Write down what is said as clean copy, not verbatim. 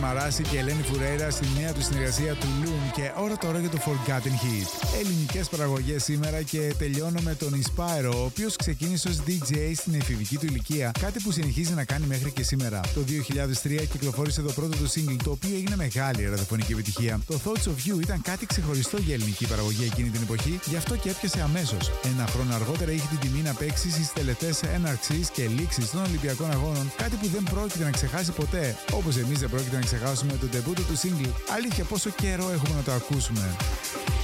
Μαράση και Ελένη Φουρέιρα στη νέα του συνεργασία του Loom και ώρα τώρα για το Forgotten Hit. Ελληνικές παραγωγές σήμερα και τελειώνω με τον Inspiro, ο οποίος ξεκίνησε ως DJ στην εφηβική του ηλικία, κάτι που συνεχίζει να κάνει μέχρι και σήμερα. Το 2003 κυκλοφόρησε το πρώτο του single, το οποίο έγινε μεγάλη ραδιοφωνική επιτυχία. Το Thoughts of You ήταν κάτι ξεχωριστό για ελληνική παραγωγή εκείνη την εποχή, γι' αυτό και έπιασε αμέσως. Ένα χρόνο αργότερα είχε την τιμή να παίξει στις τελετές έναρξης και λήξης των Ολυμπιακών Αγώνων, κάτι που δεν πρόκειται να ξεχάσει ποτέ. Όπως εμείς δεν πρόκειται να ξεχάσουμε το ντεμπούτο του single. Αλήθεια, πόσο καιρό έχουμε να το ακούσουμε.